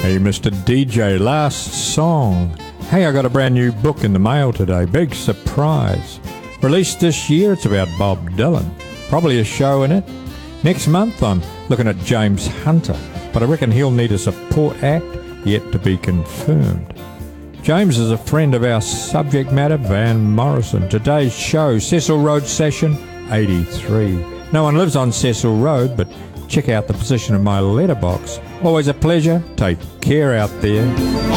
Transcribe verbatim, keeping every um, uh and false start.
Hey, Mister D J, last song. Hey, I got a brand new book in the mail today. Big surprise. Released this year, it's about Bob Dylan. Probably a show in it. Next month, I'm looking at James Hunter, but I reckon he'll need a support act, yet to be confirmed. James is a friend of our subject matter, Van Morrison. Today's show, Cecil Road Session eighty-three. No one lives on Cecil Road, but check out the position of my letterbox. Always a pleasure. Take care out there.